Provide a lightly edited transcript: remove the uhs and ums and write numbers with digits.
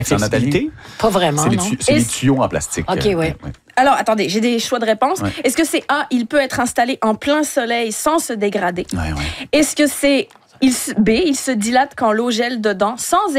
Accessibilité? Pas vraiment, non? C'est les tuyaux en plastique. OK, oui. Ouais. Alors, attendez, j'ai des choix de réponse. Ouais. Est-ce que c'est A, il peut être installé en plein soleil sans se dégrader? Ouais. Est-ce que c'est B, il se dilate quand l'eau gèle dedans sans